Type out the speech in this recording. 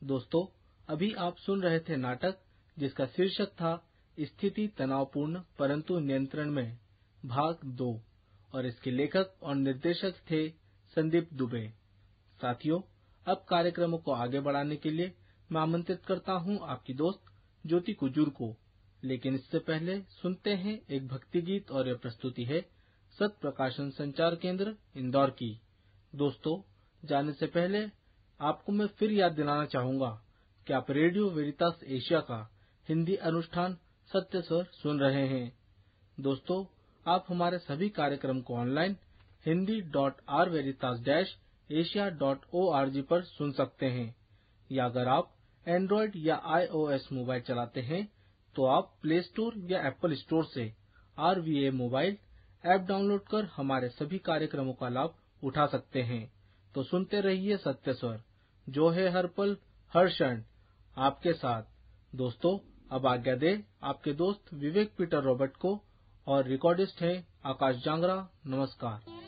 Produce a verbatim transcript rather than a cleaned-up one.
दोस्तों, अभी आप सुन रहे थे नाटक जिसका शीर्षक था स्थिति तनावपूर्ण परंतु नियंत्रण में, भाग दो, और इसके लेखक और निर्देशक थे संदीप दुबे। साथियों, अब कार्यक्रमों को आगे बढ़ाने के लिए मैं आमंत्रित करता हूं आपकी दोस्त ज्योति कुजूर को। लेकिन इससे पहले सुनते हैं एक भक्ति गीत और यह प्रस्तुति है सत प्रकाशन संचार केंद्र इंदौर की। दोस्तों, जाने से पहले आपको मैं फिर याद दिलाना चाहूंगा कि आप रेडियो वेरितास एशिया का हिंदी अनुष्ठान सत्य स्वर सुन रहे हैं। दोस्तों, आप हमारे सभी कार्यक्रम को online Hindi dot are वेरितास dash Asia dot O R G पर सुन सकते हैं, या अगर आप एंड्रॉयड या आईओएस मोबाइल चलाते हैं तो आप प्ले स्टोर या एप्पल स्टोर से are V A mobile app download कर हमारे सभी कार्यक्रमों का लाभ उठा सकते हैं। तो सुनते रहिए सत्य स्वर, जो है हर पल हर क्षण आपके साथ। दोस्तों, अब आज्ञा दे आपके दोस्त विवेक पीटर रॉबर्ट को, और रिकॉर्डिस्ट हैं आकाश जांगरा। नमस्कार।